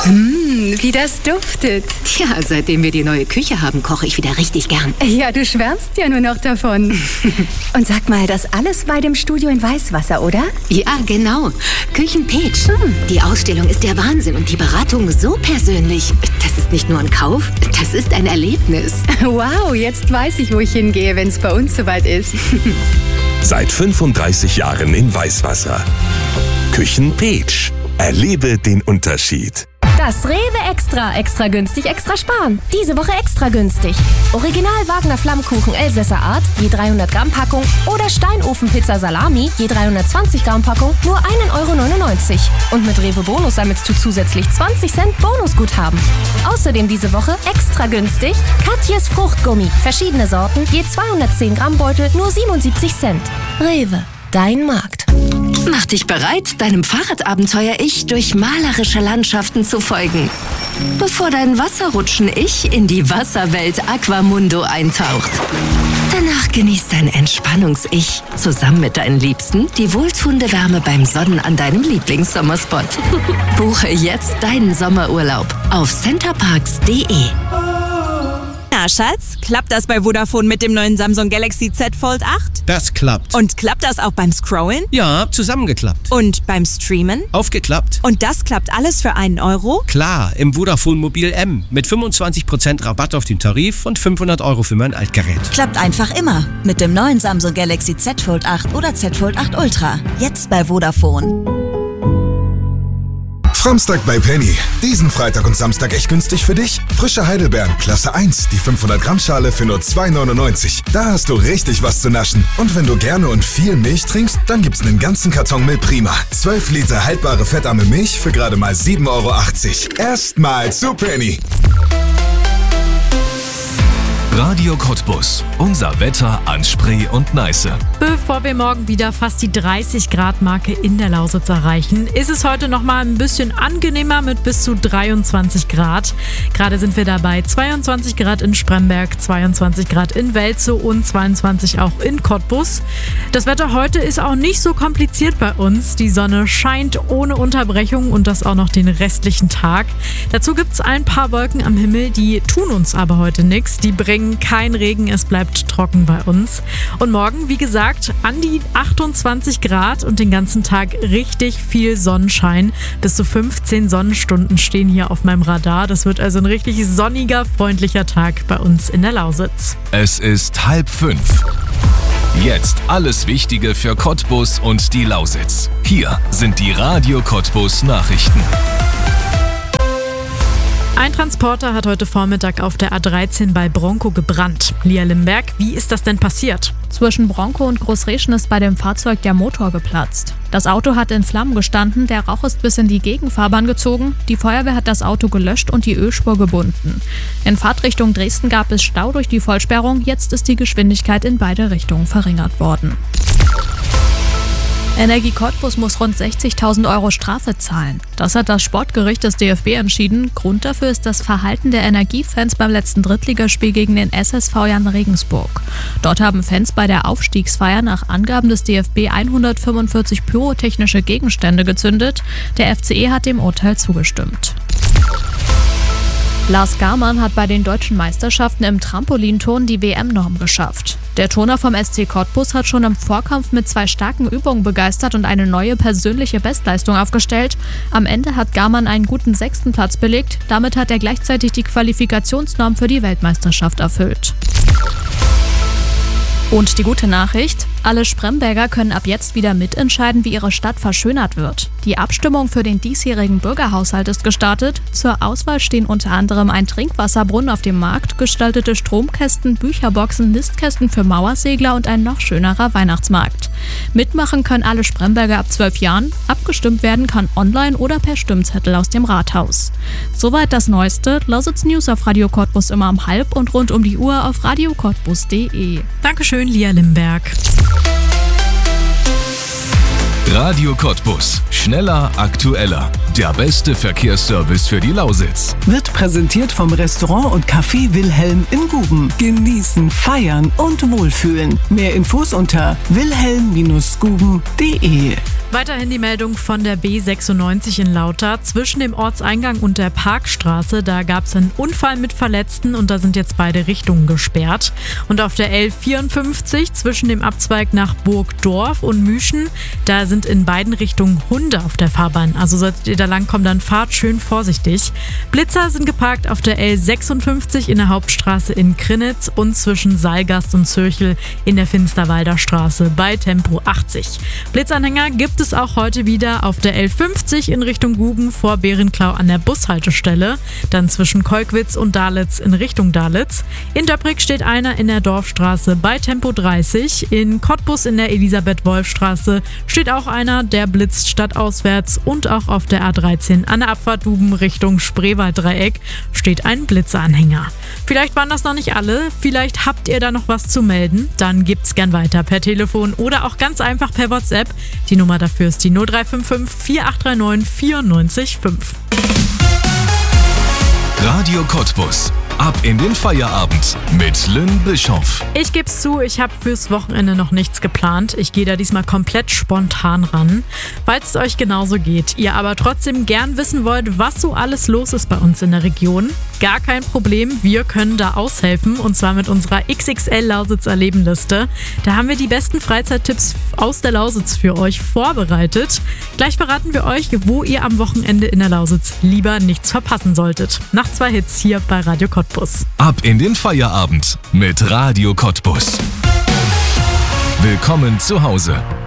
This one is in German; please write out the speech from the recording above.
Wie das duftet. Tja, seitdem wir die neue Küche haben, koche ich wieder richtig gern. Ja, du schwärmst ja nur noch davon. Und sag mal, das alles bei dem Studio in Weißwasser, oder? Ja, genau. Küchen-Peach. Die Ausstellung ist der Wahnsinn und die Beratung so persönlich. Das ist nicht nur ein Kauf, das ist ein Erlebnis. Wow, jetzt weiß ich, wo ich hingehe, wenn es bei uns soweit ist. Seit 35 Jahren in Weißwasser. Küchen-Peach. Erlebe den Unterschied. Das Rewe Extra günstig, extra sparen. Diese Woche extra günstig. Original Wagner Flammkuchen Elsässer Art, je 300 Gramm Packung oder Steinofenpizza Salami, je 320 Gramm Packung, nur 1,99 €. Und mit Rewe Bonus sammelst du zusätzlich 20 Cent Bonusguthaben. Außerdem diese Woche extra günstig Katjes Fruchtgummi, verschiedene Sorten, je 210 Gramm Beutel, nur 77 Cent. Rewe, dein Markt. Mach dich bereit, deinem Fahrradabenteuer-Ich durch malerische Landschaften zu folgen. Bevor dein Wasserrutschen-Ich in die Wasserwelt Aquamundo eintaucht. Danach genießt dein Entspannungs-Ich zusammen mit deinen Liebsten die wohltuende Wärme beim Sonnen an deinem Lieblingssommerspot. Buche jetzt deinen Sommerurlaub auf centerparks.de. Na, Schatz, klappt das bei Vodafone mit dem neuen Samsung Galaxy Z Fold 8? Das klappt. Und klappt das auch beim Scrollen? Ja, zusammengeklappt. Und beim Streamen? Aufgeklappt. Und das klappt alles für einen Euro? Klar, im Vodafone Mobil M mit 25% Rabatt auf den Tarif und 500 € für mein Altgerät. Klappt einfach immer mit dem neuen Samsung Galaxy Z Fold 8 oder Z Fold 8 Ultra. Jetzt bei Vodafone. Samstag bei Penny. Diesen Freitag und Samstag echt günstig für dich. Frische Heidelbeeren, Klasse 1, die 500 Gramm Schale für nur 2,99 €. Da hast du richtig was zu naschen. Und wenn du gerne und viel Milch trinkst, dann gibt's einen ganzen Karton Milprima. 12 Liter haltbare fettarme Milch für gerade mal 7,80 €. Erstmal zu Penny. Radio Cottbus. Unser Wetter an Spree und Neiße. Bevor wir morgen wieder fast die 30-Grad-Marke in der Lausitz erreichen, ist es heute noch mal ein bisschen angenehmer mit bis zu 23 Grad. Gerade sind wir dabei 22 Grad in Spremberg, 22 Grad in Welzow und 22 auch in Cottbus. Das Wetter heute ist auch nicht so kompliziert bei uns. Die Sonne scheint ohne Unterbrechung und das auch noch den restlichen Tag. Dazu gibt es ein paar Wolken am Himmel, die tun uns aber heute nichts. Die bringen kein Regen, es bleibt trocken bei uns. Und morgen, wie gesagt, an die 28 Grad und den ganzen Tag richtig viel Sonnenschein. Bis zu 15 Sonnenstunden stehen hier auf meinem Radar. Das wird also ein richtig sonniger, freundlicher Tag bei uns in der Lausitz. Es ist 4:30. Jetzt alles Wichtige für Cottbus und die Lausitz. Hier sind die Radio Cottbus Nachrichten. Ein Transporter hat heute Vormittag auf der A13 bei Bronkow gebrannt. Lia Limberg, wie ist das denn passiert? Zwischen Bronkow und Großreschen ist bei dem Fahrzeug der Motor geplatzt. Das Auto hat in Flammen gestanden, der Rauch ist bis in die Gegenfahrbahn gezogen. Die Feuerwehr hat das Auto gelöscht und die Ölspur gebunden. In Fahrtrichtung Dresden gab es Stau durch die Vollsperrung. Jetzt ist die Geschwindigkeit in beide Richtungen verringert worden. Energie Cottbus muss rund 60.000 € Strafe zahlen. Das hat das Sportgericht des DFB entschieden. Grund dafür ist das Verhalten der Energiefans beim letzten Drittligaspiel gegen den SSV Jan Regensburg. Dort haben Fans bei der Aufstiegsfeier nach Angaben des DFB 145 pyrotechnische Gegenstände gezündet. Der FCE hat dem Urteil zugestimmt. Lars Garmann hat bei den deutschen Meisterschaften im Trampolinturnen die WM-Norm geschafft. Der Turner vom SC Cottbus hat schon im Vorkampf mit 2 starken Übungen begeistert und eine neue persönliche Bestleistung aufgestellt. Am Ende hat Garmann einen guten 6. Platz belegt. Damit hat er gleichzeitig die Qualifikationsnorm für die Weltmeisterschaft erfüllt. Und die gute Nachricht: Alle Spremberger können ab jetzt wieder mitentscheiden, wie ihre Stadt verschönert wird. Die Abstimmung für den diesjährigen Bürgerhaushalt ist gestartet. Zur Auswahl stehen unter anderem ein Trinkwasserbrunnen auf dem Markt, gestaltete Stromkästen, Bücherboxen, Nistkästen für Mauersegler und ein noch schönerer Weihnachtsmarkt. Mitmachen können alle Spremberger ab 12 Jahren. Abgestimmt werden kann online oder per Stimmzettel aus dem Rathaus. Soweit das Neueste. Lausitz News auf Radio Cottbus immer um 12:30 und rund um die Uhr auf radiocottbus.de. Dankeschön, Lia Limberg. Radio Cottbus. Schneller, aktueller. Der beste Verkehrsservice für die Lausitz. Wird präsentiert vom Restaurant und Café Wilhelm in Guben. Genießen, feiern und wohlfühlen. Mehr Infos unter wilhelm-guben.de. Weiterhin die Meldung von der B96 in Lauter. Zwischen dem Ortseingang und der Parkstraße, da gab es einen Unfall mit Verletzten und da sind jetzt beide Richtungen gesperrt. Und auf der L54 zwischen dem Abzweig nach Burgdorf und Müschen, da sind in beiden Richtungen Hunde auf der Fahrbahn. Also solltet ihr da langkommen, dann fahrt schön vorsichtig. Blitzer sind geparkt auf der L56 in der Hauptstraße in Krinnitz und zwischen Saalgast und Zürchel in der Finsterwalder Straße bei Tempo 80. Blitzanhänger gibt es auch heute wieder auf der L50 in Richtung Guben vor Berenklau an der Bushaltestelle, dann zwischen Kolkwitz und Dalitz in Richtung Dalitz. In Döbrig steht einer in der Dorfstraße bei Tempo 30. In Cottbus in der Elisabeth-Wolf-Straße steht auch einer, der blitzt stadtauswärts, und auch auf der A13 an der Abfahrt Guben Richtung Spreewalddreieck steht ein Blitzeranhänger. Vielleicht waren das noch nicht alle, vielleicht habt ihr da noch was zu melden, dann gebt's gern weiter per Telefon oder auch ganz einfach per WhatsApp. Die Nummer dafür ist die 0355 4839 94 5. Radio Cottbus. Ab in den Feierabend mit Lynn Bischoff. Ich geb's zu, ich habe fürs Wochenende noch nichts geplant. Ich gehe da diesmal komplett spontan ran. Falls es euch genauso geht, ihr aber trotzdem gern wissen wollt, was so alles los ist bei uns in der Region, gar kein Problem, wir können da aushelfen, und zwar mit unserer XXL Lausitz Erlebenliste. Da haben wir die besten Freizeittipps aus der Lausitz für euch vorbereitet. Gleich verraten wir euch, wo ihr am Wochenende in der Lausitz lieber nichts verpassen solltet. Nach 2 Hits hier bei Radio Cottbus. Ab in den Feierabend mit Radio Cottbus. Willkommen zu Hause.